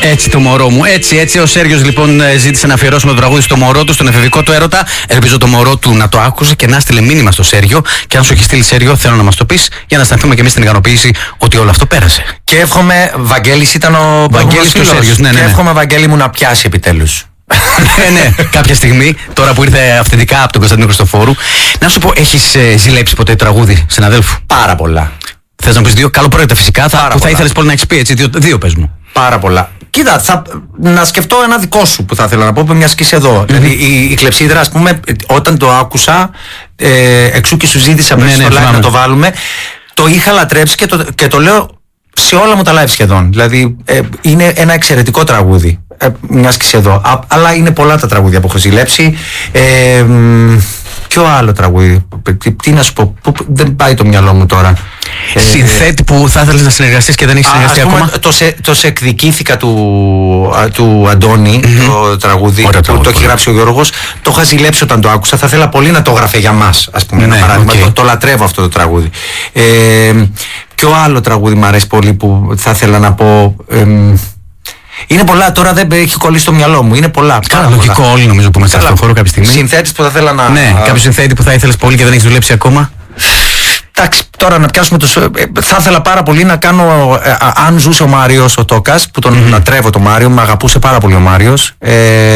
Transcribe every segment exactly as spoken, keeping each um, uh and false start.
Έτσι το μωρό μου. Έτσι, έτσι. Ο Σέργιος λοιπόν ζήτησε να αφιερώσουμε το τραγούδι στο μωρό του, στον εφηβικό του έρωτα. Ελπίζω το μωρό του να το άκουσε και να στείλε μήνυμα στο Σέργιο. Και αν σου έχει στείλει, Σέργιο, θέλω να μας το πεις για να αισθανθούμε και εμείς την ικανοποίηση ότι όλο αυτό πέρασε. Και εύχομαι, Βαγγέλης ήταν ο Βαγγέλης του Σέργιος. Ναι, ναι, ναι. Και εύχομαι, Βαγγέλη μου, να πιάσει επιτέλους. Ναι, ναι, κάποια στιγμή, τώρα που ήρθε αυθεντικά από τον Κωνσταντίνο Χριστοφόρου. Να σου πω, έχεις ε, ζηλέψει ποτέ τραγούδι συναδέλφου? Πάρα πολλά. Θες να πεις δύο? Καλοπρόεδρε φυσικά, θα, που θα ήθελες πολύ να έχεις πει, έτσι, δύο, δύο πες μου. Πάρα πολλά. Κοίτα, θα, να σκεφτώ ένα δικό σου που θα ήθελα να πω, που μια σκήση εδώ. Mm-hmm. Δηλαδή η, η κλεψίδρα, ας πούμε, όταν το άκουσα, ε, εξού και σου ζήτησα πριν στο live να το βάλουμε, το είχα λατρέψει και το, και το λέω σε όλα μου τα live σχεδόν. Δηλαδή ε, είναι ένα εξαιρετικό τραγούδι. Ε, μια σκήση εδώ. Α, αλλά είναι πολλά τα τραγούδια που έχω ζηλέψει. Ε, ποιο άλλο τραγούδι? Τι, τι να σου πω, που, δεν πάει το μυαλό μου τώρα. Συνθέτη που θα ήθελες να συνεργαστείς και δεν έχεις συνεργαστεί ακόμα? Πούμε, το, σε, το σε εκδικήθηκα του, του Αντώνη, mm-hmm. το τραγούδι που το, το έχει γράψει ο Γιώργος. Το είχα ζηλέψει όταν το άκουσα. Θα ήθελα πολύ να το έγραφε για μας, ας πούμε, ναι, ένα παράδειγμα. Okay. Το, το λατρεύω αυτό το τραγούδι. Ε, ποιο άλλο τραγούδι μου αρέσει πολύ που θα ήθελα να πω? Ε, είναι πολλά, τώρα δεν έχει κολλήσει στο μυαλό μου. Είναι πολλά. Καλά, λογικό, όλοι νομίζω που μέσα στον χώρο κάποια στιγμή. Συνθέτης που θα ήθελα να. Ναι, α... κάποιο συνθέτη που θα ήθελες πολύ και δεν έχεις δουλέψει ακόμα. Εντάξει, τώρα να πιάσουμε το. Θα ήθελα πάρα πολύ να κάνω. Ε, αν ζούσε ο Μάριος ο Τόκας, που τον mm-hmm. λατρεύω τον Μάριο, με αγαπούσε πάρα πολύ ο Μάριος. Ε,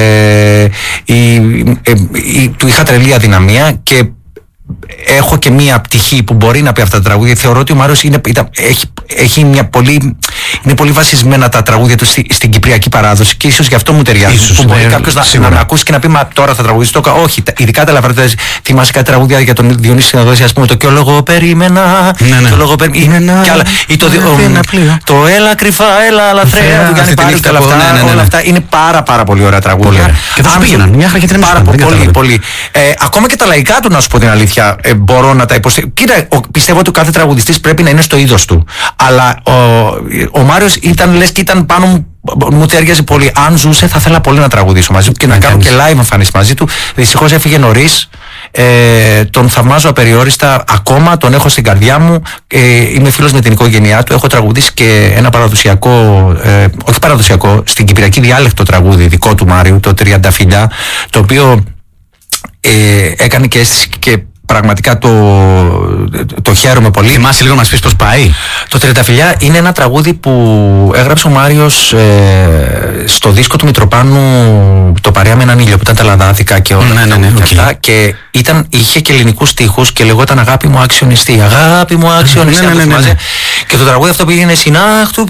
η, ε, η, του είχα τρελή αδυναμία και έχω και μία πτυχή που μπορεί να πει αυτά τα τραγούδια. Θεωρώ ότι ο Μάριος είναι, ήταν, έχει, έχει μια πολύ, είναι πολύ βασισμένα τα τραγούδια του στη, στην κυπριακή παράδοση και ίσως γι' αυτό μου ταιριάζει. Ίσως, που μπορεί ναι, κάποιος να, να με ακούσει και να πει μα τώρα θα τραγουδίσει το. Όχι, ειδικά τα ελαφρά. Θυμάσαι κάτι τραγούδια για τον Διονύση Συνοδόση, ας πούμε, το «Κι ο λόγο περίμενα». Ναι, ναι. Το λόγο περίμενα. Ή το, το «Έλα κρυφά, έλα λαθρέα» του Γιάννη Πάρη και όλα αυτά. Ναι, ναι, ναι. Όλα αυτά είναι πάρα πάρα πολύ ωραία τραγούδια. Και θα σου πήγαιναν μια χαρά και πάρα πολύ, πολύ. Ακόμα και τα λαϊκά του, να σου πω την αλήθεια, μπορώ να τα υποστηρίξω. Κοίτα, πιστεύω ότι ο κάθε τραγουδιστής πρέπει να είναι στο είδος του. Αλλά ο, ο Μάριος ήταν, λες και ήταν πάνω μου, μου ταιριάζει πολύ. Αν ζούσε, θα ήθελα πολύ να τραγουδήσω μαζί του και να κάνω και live εμφανίσεις μαζί του. Δυστυχώς έφυγε νωρίς. Ε, τον θαυμάζω απεριόριστα ακόμα, τον έχω στην καρδιά μου. Ε, είμαι φίλος με την οικογένειά του. Έχω τραγουδήσει και ένα παραδοσιακό, ε, όχι παραδοσιακό, στην κυπριακή διάλεκτο τραγούδι δικό του Μάριου, το Τριανταφυλλιά, το οποίο ε, έκανε και αίσθηση και πραγματικά το, το χαίρομαι πολύ. Θυμάσαι λίγο να μας πεις πώς πάει? Το Τριανταφυλλιά είναι ένα τραγούδι που έγραψε ο Μάριος ε, στο δίσκο του Μητροπάνου, το «Παρέα με έναν ήλιο», που ήταν τα λαδάδικα και όλα ναι, ναι, ναι, και okay. αυτά, και ήταν, είχε και ελληνικούς στίχους και λεγόταν «Αγάπη μου αξιονιστή», «Αγάπη μου αξιονιστή», ναι, ναι, ναι, ναι, ναι. Και το τραγούδι αυτό πήγαινε «Συνάχτου